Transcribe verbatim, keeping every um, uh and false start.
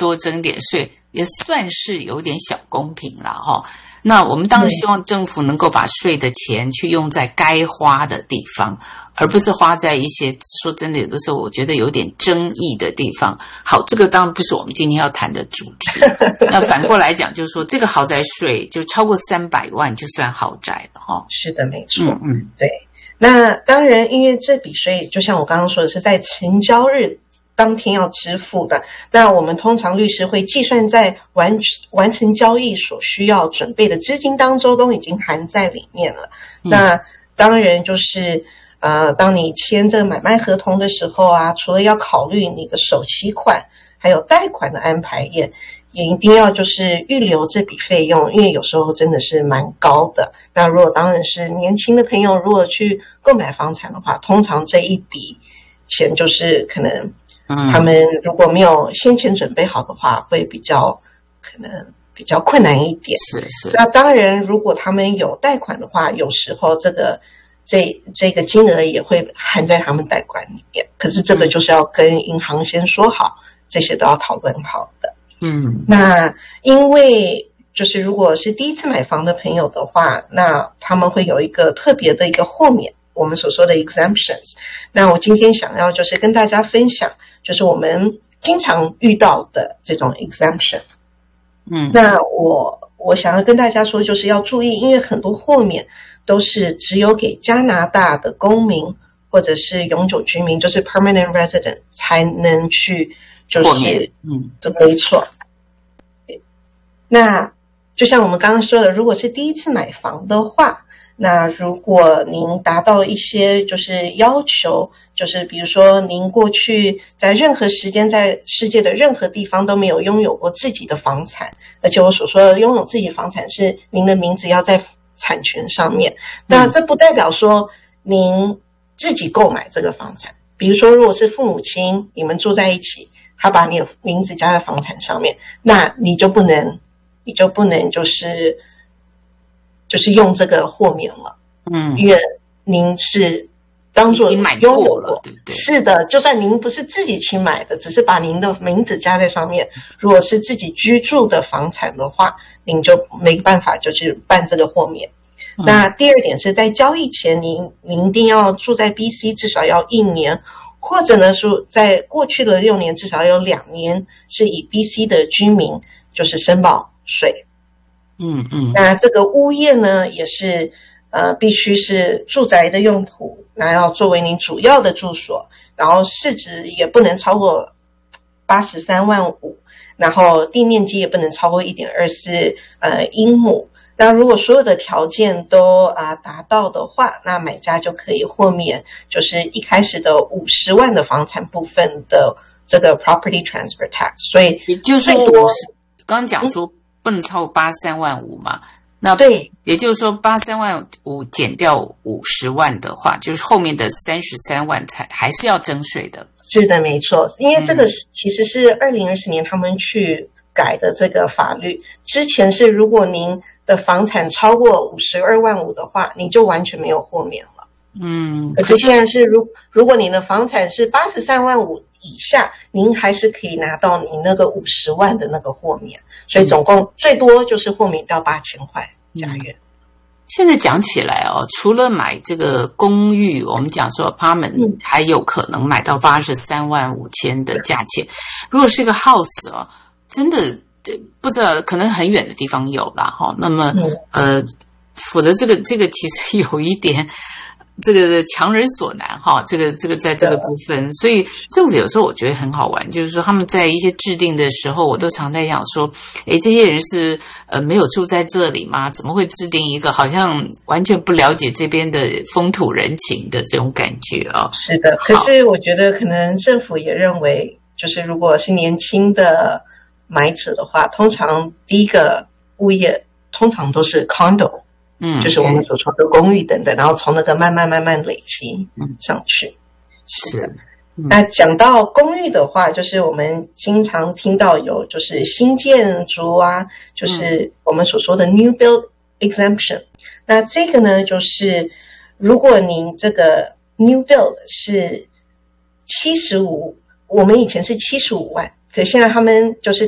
多征点税，也算是有点小公平了哈。那我们当然希望政府能够把税的钱去用在该花的地方，而不是花在一些说真的有的时候我觉得有点争议的地方。好，这个当然不是我们今天要谈的主题。那反过来讲，就是说这个豪宅税就超过三百万就算豪宅了哈。 是的，没错。 嗯嗯， 对。那当然，因为这笔税就像我刚刚说的是在成交日当天要支付的，那我们通常律师会计算在完完成交易所需要准备的资金当中，都已经含在里面了。嗯、那当然就是呃，当你签这个买卖合同的时候啊，除了要考虑你的首期款还有贷款的安排，也也一定要就是预留这笔费用，因为有时候真的是蛮高的。那如果当然是年轻的朋友，如果去购买房产的话，通常这一笔钱就是可能他们如果没有先前准备好的话，会比较可能比较困难一点。 是是。 那当然，如果他们有贷款的话，有时候这个这这个金额也会含在他们贷款里面。可是这个就是要跟银行先说好，这些都要讨论好的。嗯，那因为就是如果是第一次买房的朋友的话，那他们会有一个特别的一个豁免，我们所说的 exemptions。那我今天想要就是跟大家分享，就是我们经常遇到的这种 exemption。嗯，那我我想要跟大家说，就是要注意，因为很多豁免都是只有给加拿大的公民或者是永久居民，就是 permanent resident 才能去。就是嗯，这没错。那就像我们刚刚说的，如果是第一次买房的话，那如果您达到一些就是要求，就是比如说您过去在任何时间在世界的任何地方都没有拥有过自己的房产，而且我所说的拥有自己房产是您的名字要在产权上面，那这不代表说您自己购买这个房产。比如说如果是父母亲你们住在一起，他把你的名字加在房产上面，那你就不能，你就不能就是就是用这个豁免了，嗯，因为您是当作拥有过， 对对， 是的，就算您不是自己去买的，只是把您的名字加在上面，如果是自己居住的房产的话，您就没办法就是办这个豁免。嗯、那第二点是在交易前，您您一定要住在 B C 至少要一年。或者呢，是在过去的六年至少有两年是以 B C 的居民就是申报税。嗯嗯。那这个物业呢，也是呃必须是住宅的用途，那要作为您主要的住所，然后市值也不能超过八十三万五，然后地面积也不能超过一点二四呃英亩。那如果所有的条件都啊达到的话，那买家就可以豁免，就是一开始的五十万的房产部分的这个 property transfer tax。所以也就是说，刚刚讲说不能超过八十三万五嘛，那对， 也就是说八十三万五减掉五十万的话，就是后面的三十三万才还是要征税的。 是的，没错，因为这个其实是二零二零年他们去改的这个法律，之前是如果您的房产超过五十二万五的话，你就完全没有豁免了。嗯，可是现在是如如果你的房产是八十三万五以下，您还是可以拿到你那个五十万的那个豁免，所以总共最多就是豁免到八千块加元。嗯， 现在讲起来哦，除了买这个公寓，我们讲说 apartment、嗯、还有可能买到八十三万五千的价钱。如果是一个 house 哦，真的不知道，可能很远的地方有啦哈。那么、嗯、呃，否则这个这个其实有一点这个强人所难哈。这个这个在这个部分，所以政府有时候我觉得很好玩，就是说他们在一些制定的时候，我都常在想说，诶，这些人是呃没有住在这里吗？怎么会制定一个好像完全不了解这边的风土人情的这种感觉啊？ 是的，可是我觉得可能政府也认为，就是如果是年轻的买者的话，通常第一个物业通常都是 condo， 嗯，就是我们所说的公寓等等，然后从那个慢慢慢慢累积上去。嗯、是的。嗯、那讲到公寓的话，就是我们经常听到有就是新建筑啊，就是我们所说的 new build exemption。嗯、那这个呢，就是如果您这个 new build 是七十五，我们以前是七十五万。可现在他们就是